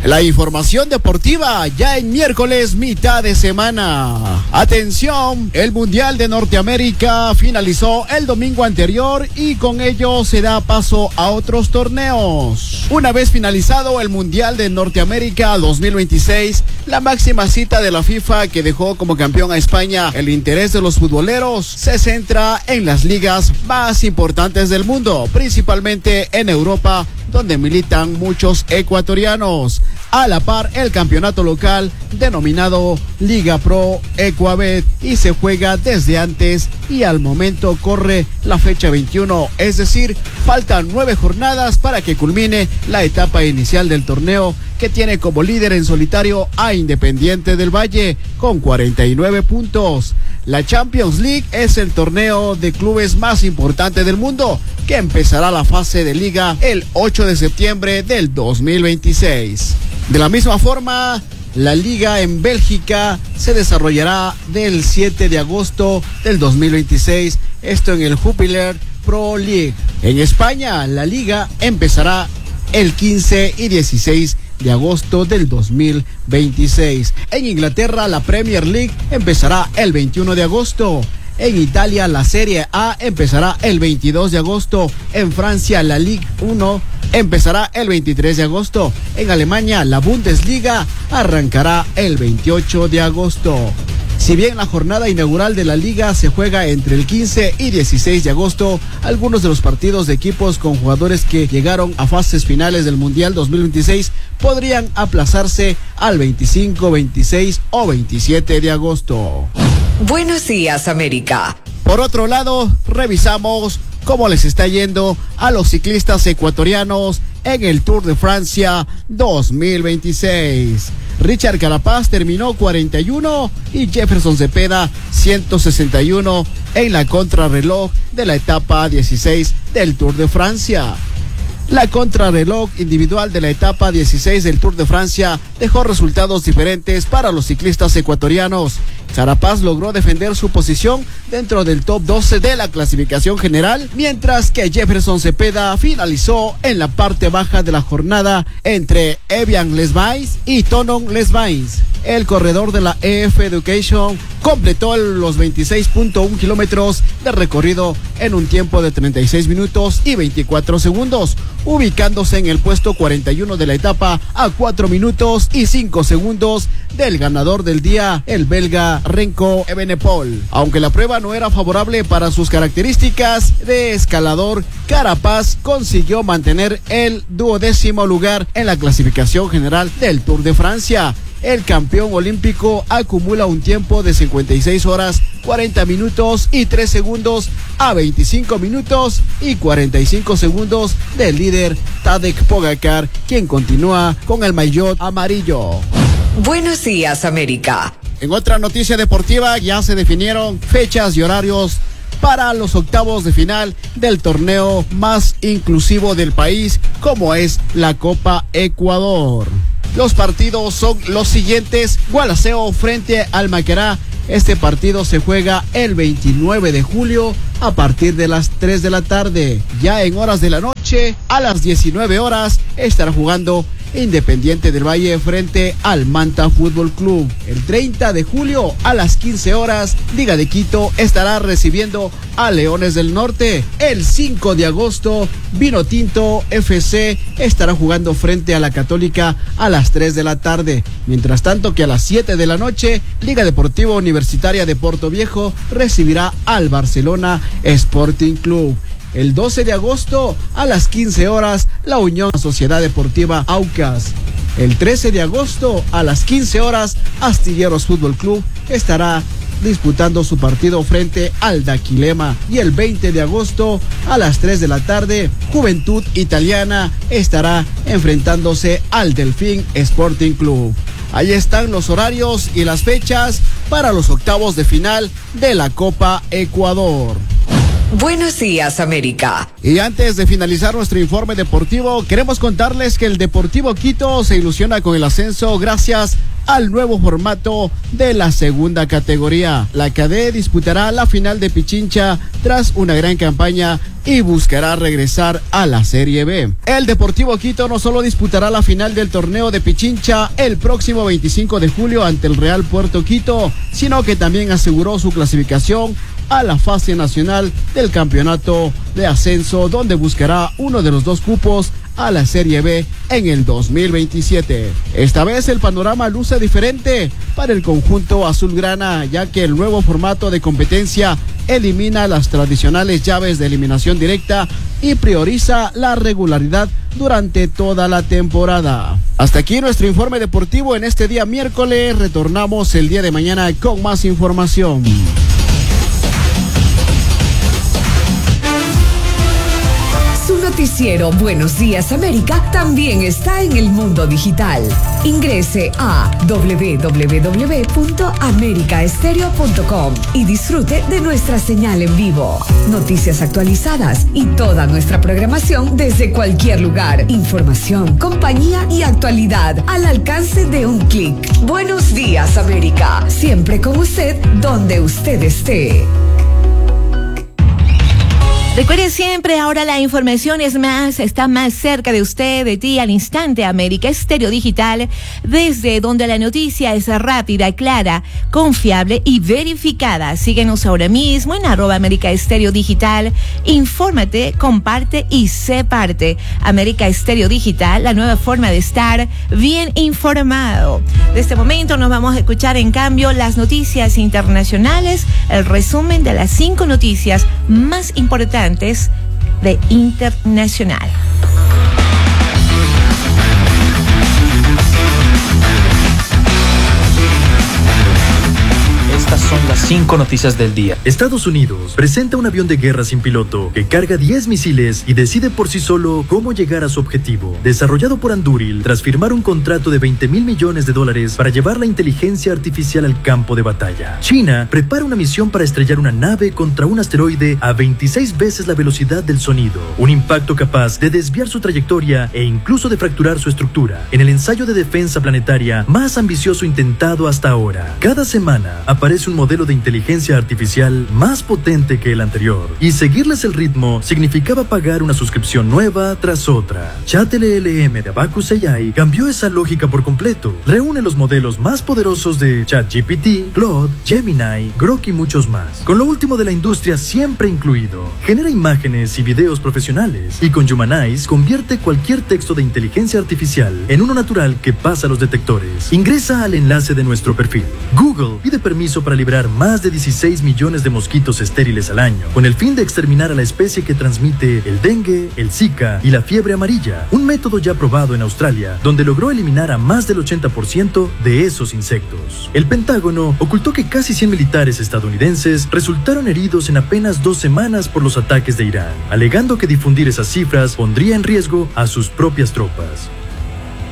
La información deportiva ya en miércoles, mitad de semana. Atención, el Mundial de Norteamérica finalizó el domingo anterior y con ello se da paso a otros torneos. Una vez finalizado el Mundial de Norteamérica 2026, la máxima cita de la FIFA que dejó como campeón a España, el interés de los futboleros se centra en las ligas más importantes del mundo, principalmente en Europa, donde militan muchos ecuatorianos. A la par, el campeonato local denominado Liga Pro Ecuabet y se juega desde antes y al momento corre la fecha 21, es decir, faltan 9 jornadas para que culmine la etapa inicial del torneo, que tiene como líder en solitario a Independiente del Valle con 49 puntos. La Champions League es el torneo de clubes más importante del mundo, que empezará la fase de liga el 8 de septiembre del 2026. De la misma forma, la liga en Bélgica se desarrollará del 7 de agosto del 2026, esto en el Jupiler Pro League. En España, la liga empezará el 15 y 16 de agosto del 2026. En Inglaterra, la Premier League empezará el 21 de agosto. En Italia, la Serie A empezará el 22 de agosto. En Francia, la Ligue 1 empezará el 23 de agosto. En Alemania, la Bundesliga arrancará el 28 de agosto. Si bien la jornada inaugural de la liga se juega entre el 15 y 16 de agosto, algunos de los partidos de equipos con jugadores que llegaron a fases finales del Mundial 2026 podrían aplazarse al 25, 26 o 27 de agosto. Buenos días, América. Por otro lado, revisamos cómo les está yendo a los ciclistas ecuatorianos en el Tour de Francia 2026. Richard Carapaz terminó 41 y Jefferson Cepeda 161 en la contrarreloj de la etapa 16 del Tour de Francia. La contrarreloj individual de la etapa 16 del Tour de Francia dejó resultados diferentes para los ciclistas ecuatorianos. Carapaz logró defender su posición dentro del top 12 de la clasificación general, mientras que Jefferson Cepeda finalizó en la parte baja de la jornada entre Evian Lesvais y Tonon Lesvais. El corredor de la EF Education completó los 26.1 kilómetros de recorrido en un tiempo de 36 minutos y 24 segundos, ubicándose en el puesto 41 de la etapa a 4 minutos y 5 segundos del ganador del día, el belga Renko Evenepoel. Aunque la prueba no era favorable para sus características de escalador, Carapaz consiguió mantener el 12º lugar en la clasificación general del Tour de Francia. El campeón olímpico acumula un tiempo de 56 horas, 40 minutos y 3 segundos a 25 minutos y 45 segundos del líder Tadej Pogačar, quien continúa con el maillot amarillo. Buenos días, América. En otra noticia deportiva, ya se definieron fechas y horarios para los octavos de final del torneo más inclusivo del país, como es la Copa Ecuador. Los partidos son los siguientes: Gualaceo frente al Macará. Este partido se juega el 29 de julio a partir de las 3 de la tarde. Ya en horas de la noche, a las 19 horas, estará jugando Independiente del Valle frente al Manta Fútbol Club. El 30 de julio a las 15 horas, Liga de Quito estará recibiendo a Leones del Norte. El 5 de agosto, Vino Tinto FC estará jugando frente a la Católica a las 3 de la tarde. Mientras tanto que a las 7 de la noche, Liga Deportiva Universitaria de Puerto Viejo recibirá al Barcelona Sporting Club. El 12 de agosto a las 15 horas, la Unión Sociedad Deportiva Aucas. El 13 de agosto a las 15 horas, Astilleros Fútbol Club estará disputando su partido frente al Daquilema. Y el 20 de agosto a las 3 de la tarde, Juventud Italiana estará enfrentándose al Delfín Sporting Club. Ahí están los horarios y las fechas para los octavos de final de la Copa Ecuador. Buenos días, América. Y antes de finalizar nuestro informe deportivo, queremos contarles que el Deportivo Quito se ilusiona con el ascenso gracias al nuevo formato de la segunda categoría. La CADE disputará la final de Pichincha tras una gran campaña y buscará regresar a la Serie B. El Deportivo Quito no solo disputará la final del torneo de Pichincha el próximo 25 de julio ante el Real Puerto Quito, sino que también aseguró su clasificación a la fase nacional del campeonato de ascenso, donde buscará uno de los dos cupos a la Serie B en el 2027. Esta vez el panorama luce diferente para el conjunto azulgrana, ya que el nuevo formato de competencia elimina las tradicionales llaves de eliminación directa y prioriza la regularidad durante toda la temporada. Hasta aquí nuestro informe deportivo en este día miércoles. Retornamos el día de mañana con más información. Su noticiero Buenos Días América también está en el mundo digital. Ingrese a www.americaestereo.com y disfrute de nuestra señal en vivo, noticias actualizadas y toda nuestra programación desde cualquier lugar. Información, compañía y actualidad al alcance de un clic. Buenos Días América, siempre con usted donde usted esté. Recuerde siempre, ahora la información está más cerca de usted, de ti, al instante. América Estéreo Digital, desde donde la noticia es rápida, clara, confiable y verificada. Síguenos ahora mismo en @América Estéreo Digital. Infórmate, comparte y sé parte. América Estéreo Digital, la nueva forma de estar bien informado. De este momento nos vamos a escuchar, en cambio, las noticias internacionales, el resumen de las 5 noticias más importantes de internacional. Estas son las 5 noticias del día. Estados Unidos presenta un avión de guerra sin piloto que carga 10 misiles y decide por sí solo cómo llegar a su objetivo. Desarrollado por Anduril tras firmar un contrato de $20,000 millones para llevar la inteligencia artificial al campo de batalla. China prepara una misión para estrellar una nave contra un asteroide a 26 veces la velocidad del sonido. Un impacto capaz de desviar su trayectoria e incluso de fracturar su estructura. En el ensayo de defensa planetaria más ambicioso intentado hasta ahora. Cada semana aparece un modelo de inteligencia artificial más potente que el anterior, y seguirles el ritmo significaba pagar una suscripción nueva tras otra. ChatLLM de Abacus AI cambió esa lógica por completo. Reúne los modelos más poderosos de ChatGPT, Claude, Gemini, Grok y muchos más, con lo último de la industria siempre incluido. Genera imágenes y videos profesionales, y con Humanize convierte cualquier texto de inteligencia artificial en uno natural que pasa los detectores. Ingresa al enlace de nuestro perfil. Google pide permiso para liberar más de 16 millones de mosquitos estériles al año, con el fin de exterminar a la especie que transmite el dengue, el Zika y la fiebre amarilla, un método ya probado en Australia, donde logró eliminar a más del 80% de esos insectos. El Pentágono ocultó que casi 100 militares estadounidenses resultaron heridos en apenas 2 semanas por los ataques de Irán, alegando que difundir esas cifras pondría en riesgo a sus propias tropas.